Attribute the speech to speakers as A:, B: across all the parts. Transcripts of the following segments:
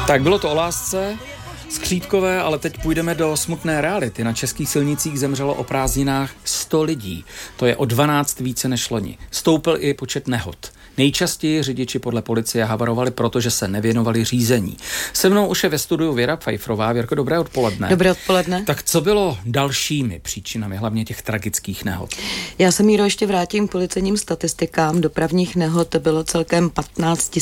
A: Tak bylo to o lásce, skřítkové, ale teď půjdeme do smutné reality. Na českých silnicích zemřelo o prázdninách 100 lidí. To je o 12 více než loni. Stoupl i počet nehod. Nejčastěji řidiči podle policie havarovali, protože se nevěnovali řízení. Se mnou už je ve studiu Věra Pfeifferová. Věrko, dobré odpoledne.
B: Dobré odpoledne.
A: Tak co bylo dalšími příčinami, hlavně těch tragických nehod?
B: Já se, Míro, ještě vrátím k policejním statistikám. Dopravních nehod bylo celkem 15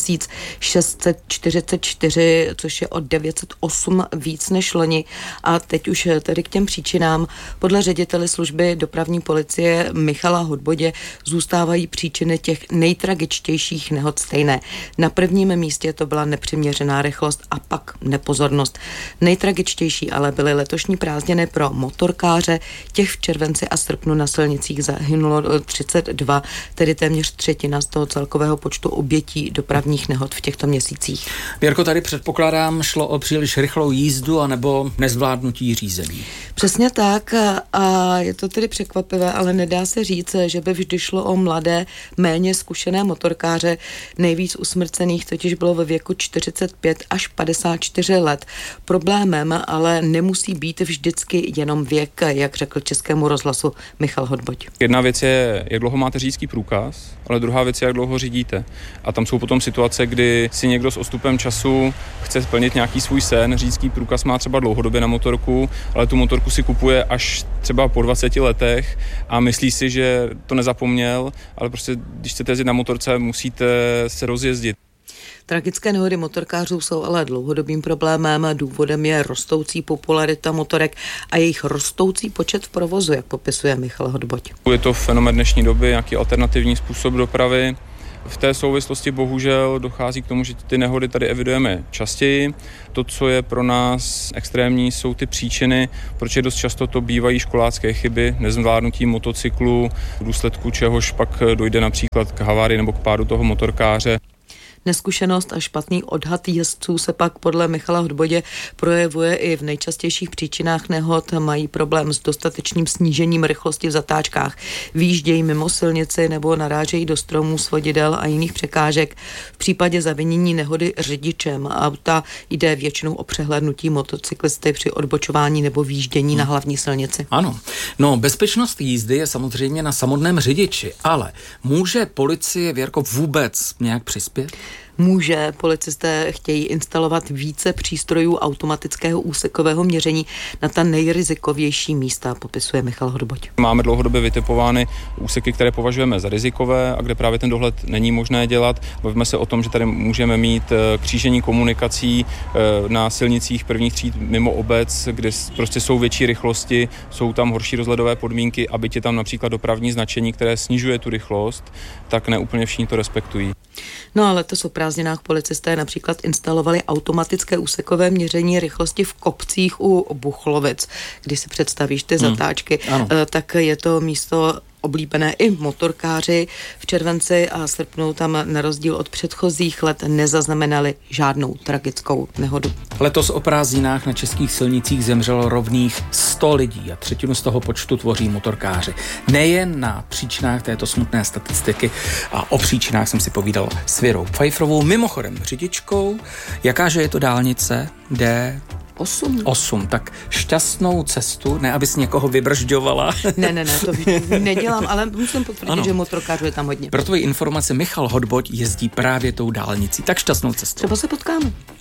B: 644, což je o 908 víc než loni. A teď už tedy k těm příčinám. Podle ředitele služby dopravní policie Michala Hodbodě zůstávají příčiny těch nejtragičtějších nehod stejné. Na prvním místě to byla nepřiměřená rychlost a pak nepozornost. Nejtragičtější ale byly letošní prázdniny pro motorkáře. Těch v červenci a srpnu na silnicích zahynulo 32, tedy téměř třetina z toho celkového počtu obětí dopravních nehod v těchto měsících.
A: Věrko, tady předpokládám, šlo o příliš rychlou jízdu anebo nezvládnutí řízení.
B: Přesně tak a je to tedy překvapivé, ale nedá se říct, že by vždy šlo o mladé, méně zkušené motorkáře. Nejvíc usmrcených totiž bylo ve věku 45 až 54 let. Problémem ale nemusí být vždycky jenom věk, jak řekl Českému rozhlasu Michal Hodboť.
C: Jedna věc je, jak dlouho máte řidičský průkaz, ale druhá věc je, jak dlouho řídíte. A tam jsou potom situace, kdy si někdo s odstupem času chce splnit nějaký svůj sen. Řidičský průkaz má třeba dlouhodobě na motorku, ale tu motorku si kupuje až třeba po 20 letech a myslí si, že to nezapomněl, ale prostě když chcete jezdit na motorce, musíte se rozjezdit.
B: Tragické nehody motorkářů jsou ale dlouhodobým problémem. Důvodem je rostoucí popularita motorek a jejich rostoucí počet v provozu, jak popisuje Michal Hodboť.
C: Je to fenomén dnešní doby, nějaký alternativní způsob dopravy. V té souvislosti bohužel dochází k tomu, že ty nehody tady evidujeme častěji. To, co je pro nás extrémní, jsou ty příčiny, proč dost často to bývají školácké chyby, nezvládnutí motocyklu, v důsledku čehož pak dojde například k havárii nebo k pádu toho motorkáře.
B: Neskušenost a špatný odhad jezdců se pak podle Michala Hodbodě projevuje i v nejčastějších příčinách nehod. Mají problém s dostatečným snížením rychlosti v zatáčkách, výjíždějí mimo silnici nebo narážejí do stromů, svodidel a jiných překážek. V případě zavinění nehody řidičem auta jde většinou o přehlédnutí motocyklisty při odbočování nebo výjíždění na hlavní silnici.
A: Ano, no bezpečnost jízdy je samozřejmě na samotném řidiči, ale může policie, Věrko, vůbec nějak přispět?
B: Může. Policisté chtějí instalovat více přístrojů automatického úsekového měření na ta nejrizikovější místa, popisuje Michal Hodboť.
C: Máme dlouhodobě vytipovány úseky, které považujeme za rizikové a kde právě ten dohled není možné dělat. Bavíme se o tom, že tady můžeme mít křížení komunikací na silnicích prvních tříd mimo obec, kde prostě jsou větší rychlosti, jsou tam horší rozhledové podmínky, aby je tam například dopravní značení, které snižuje tu rychlost, tak ne úplně všichni to respektují.
B: No ale to o prázdninách policisté například instalovali automatické úsekové měření rychlosti v kopcích u Buchlovic. Když si představíš ty zatáčky, tak je to místo oblíbené i motorkáři. V červenci a srpnu tam na rozdíl od předchozích let nezaznamenali žádnou tragickou nehodu.
A: Letos o prázdninách na českých silnicích zemřelo rovných 100 lidí a třetinu z toho počtu tvoří motorkáři. Nejen na příčinách této smutné statistiky a o příčinách jsem si povídal s Věrou Pfeifferovou, mimochodem řidičkou. Jakáže je to dálnice? D8, tak šťastnou cestu, ne abys někoho vybržďovala.
B: Ne, to nedělám, ale musím potvrdit, že motorkářů je tam hodně.
A: Pro tvoji informace Michal Hodboť jezdí právě tou dálnicí, tak šťastnou cestu.
B: Třeba se potkáme.